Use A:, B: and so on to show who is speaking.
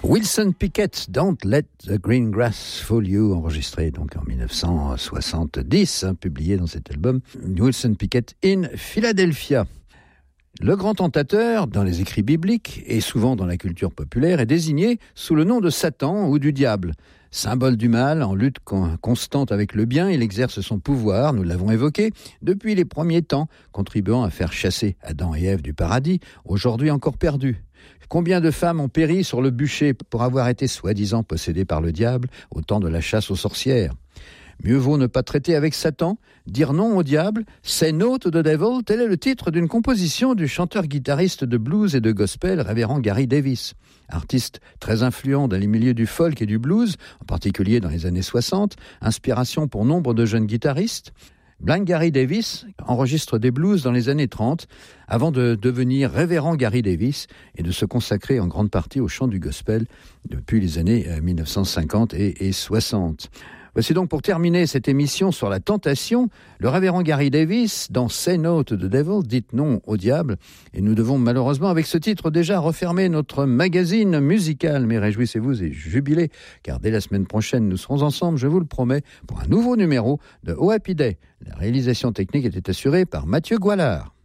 A: Wilson Pickett, Don't Let the Green Grass Fool You, enregistré donc en 1970, publié dans cet album, Wilson Pickett in Philadelphia. Le grand tentateur, dans les écrits bibliques et souvent dans la culture populaire, est désigné sous le nom de Satan ou du diable. Symbole du mal, en lutte constante avec le bien, il exerce son pouvoir, nous l'avons évoqué, depuis les premiers temps, contribuant à faire chasser Adam et Ève du paradis, aujourd'hui encore perdus. Combien de femmes ont péri sur le bûcher pour avoir été soi-disant possédées par le diable au temps de la chasse aux sorcières ? Mieux vaut ne pas traiter avec Satan, dire non au diable, say no to the devil, tel est le titre d'une composition du chanteur-guitariste de blues et de gospel, révérend Gary Davis. Artiste très influent dans les milieux du folk et du blues, en particulier dans les années 60, inspiration pour nombre de jeunes guitaristes. Blind Gary Davis enregistre des blues dans les années 30 avant de devenir révérend Gary Davis et de se consacrer en grande partie au chant du gospel depuis les années 1950 et 60. Voici donc pour terminer cette émission sur la tentation, le révérend Gary Davis dans Say No to the Devil, dites non au diable. Et nous devons malheureusement avec ce titre déjà refermer notre magazine musical. Mais réjouissez-vous et jubilez, car dès la semaine prochaine nous serons ensemble, je vous le promets, pour un nouveau numéro de Oh Happy Day. La réalisation technique était assurée par Mathieu Goualard.